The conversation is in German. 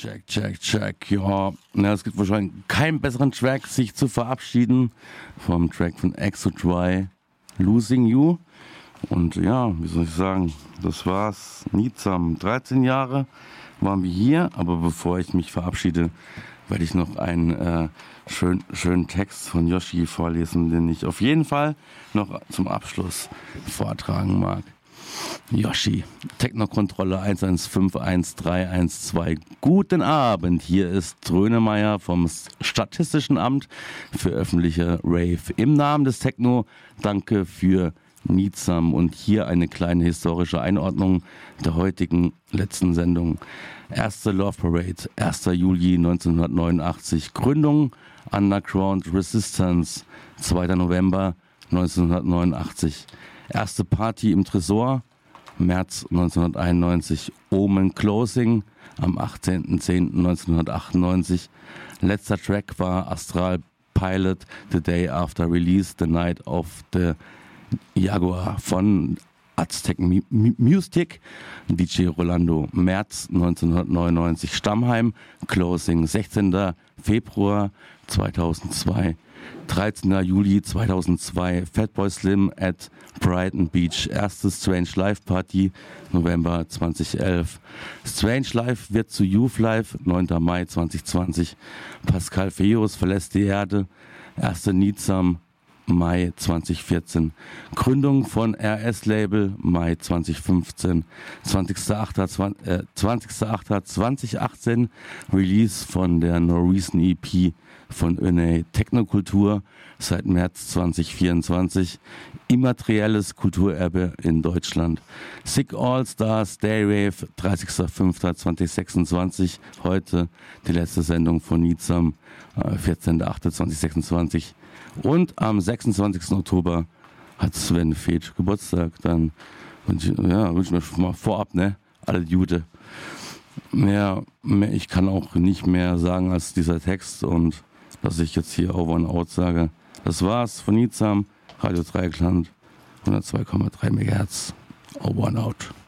Check, check, check. Ja, es gibt wahrscheinlich keinen besseren Track, sich zu verabschieden vom Track von Exodry, Losing You. Und ja, wie soll ich sagen, das war's. Nizam, 13 Jahre waren wir hier, aber bevor ich mich verabschiede, werde ich noch einen schönen Text von Yoshi vorlesen, den ich auf jeden Fall noch zum Abschluss vortragen mag. Yoshi, Technokontrolle 11511312. Guten Abend, hier ist Trönemeyer vom Statistischen Amt für öffentliche Rave. Im Namen des Techno, danke für Nizam und hier eine kleine historische Einordnung der heutigen letzten Sendung. Erste Love Parade, 1. Juli 1989. Gründung Underground Resistance, 2. November 1989. Erste Party im Tresor, März 1991. Omen Closing am 18.10.1998. Letzter Track war Astral Pilot, The Day After Release, The Night of the Jaguar von Aztec Music, DJ Rolando, März 1999. Stammheim, Closing, 16. Februar 2002. 13. Juli 2002, Fatboy Slim at Brighton Beach, erste Strange Life Party, November 2011. Strange Life wird zu Youth Life, 9. Mai 2020. Pascal Feos verlässt die Erde, erste Nizam, Mai 2014. Gründung von RS-Label, Mai 2015. 20.08.2018, Release von der Norwegian EP von Öne Technokultur seit März 2024. Immaterielles Kulturerbe in Deutschland. Sick All Stars Dayrave, 30.05.2026. Heute die letzte Sendung von Nizam, 14.08.2026. Und am 26. Oktober hat Sven Feth Geburtstag. Dann wünsche ich mir mal vorab, alle Jude. Mehr, ich kann auch nicht mehr sagen als dieser Text und dass ich jetzt hier Over and Out sage. Das war's von Nizam, Radio Dreieckland, 102,3 MHz. Over and Out.